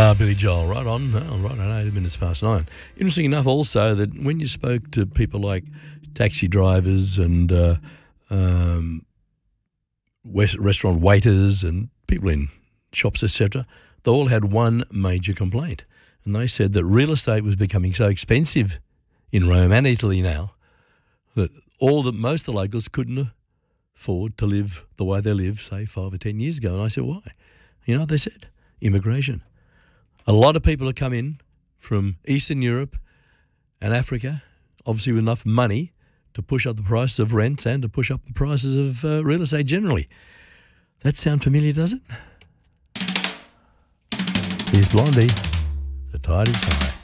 Billy Joel, right on. Oh, right on, 8 minutes past 9. Interesting enough also that when you spoke to people like taxi drivers and restaurant waiters and people in shops, etc., they all had one major complaint. And they said that real estate was becoming so expensive in Rome and Italy now that most of the locals couldn't afford to live the way they lived, say, 5 or 10 years ago. And I said, why? You know what they said? Immigration. A lot of people have come in from Eastern Europe and Africa, obviously with enough money to push up the prices of rents and to push up the prices of real estate generally. That sound familiar, does it? Here's Blondie. The tide is high.